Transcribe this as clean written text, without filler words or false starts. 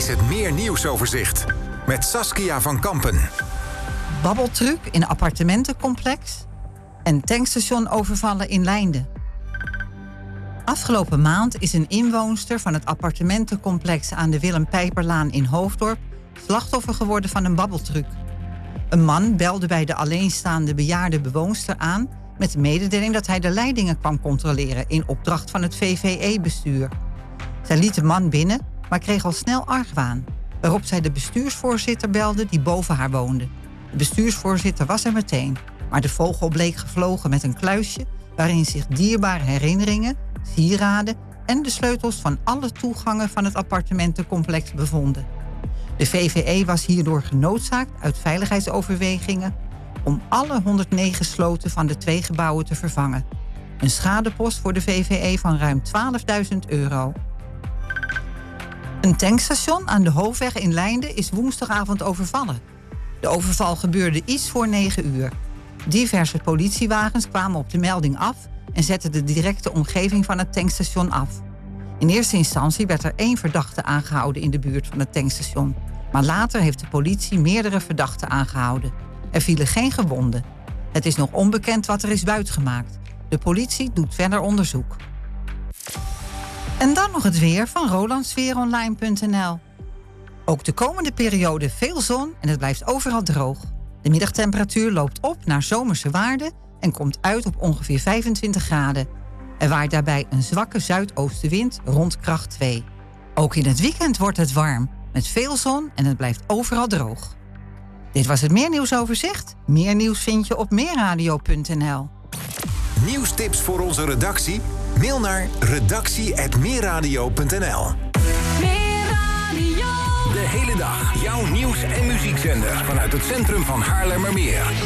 is het Meer Nieuwsoverzicht met Saskia van Kampen. Babbeltruc in appartementencomplex en tankstation overvallen in Leinden. Afgelopen maand is een inwoonster van het appartementencomplex aan de Willem Pijperlaan in Hoofddorp slachtoffer geworden van een babbeltruc. Een man belde bij de alleenstaande bejaarde bewoonster aan met de mededeling dat hij de leidingen kwam controleren in opdracht van het VVE-bestuur. Zij liet de man binnen, maar kreeg al snel argwaan, waarop zij de bestuursvoorzitter belde die boven haar woonde. De bestuursvoorzitter was er meteen, maar de vogel bleek gevlogen met een kluisje waarin zich dierbare herinneringen, sieraden en de sleutels van alle toegangen van het appartementencomplex bevonden. De VVE was hierdoor genoodzaakt uit veiligheidsoverwegingen om alle 109 sloten van de 2 gebouwen te vervangen. Een schadepost voor de VVE van ruim €12.000. Een tankstation aan de Hoofdweg in Leinden is woensdagavond overvallen. De overval gebeurde iets voor 9 uur. Diverse politiewagens kwamen op de melding af en zetten de directe omgeving van het tankstation af. In eerste instantie werd er 1 verdachte aangehouden in de buurt van het tankstation. Maar later heeft de politie meerdere verdachten aangehouden. Er vielen geen gewonden. Het is nog onbekend wat er is buitgemaakt. De politie doet verder onderzoek. En dan nog het weer van rolandsfeeronline.nl. Ook de komende periode veel zon en het blijft overal droog. De middagtemperatuur loopt op naar zomerse waarden en komt uit op ongeveer 25 graden. Er waait daarbij een zwakke zuidoostenwind rond kracht 2. Ook in het weekend wordt het warm, met veel zon en het blijft overal droog. Dit was het Meer Nieuwsoverzicht. Meer nieuws vind je op meerradio.nl. Nieuwstips voor onze redactie? Mail naar redactie@meerradio.nl. Meerradio. De hele dag jouw nieuws- en muziekzender vanuit het centrum van Haarlemmermeer.